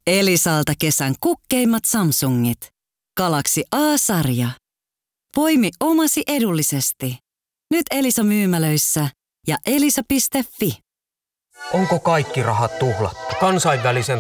Elisalta kesän kukkeimmat Samsungit. Galaxy A-sarja. Poimi omasi edullisesti. Nyt Elisa-myymälöissä ja elisa.fi. Onko kaikki rahat tuhlattu? Kansainvälisen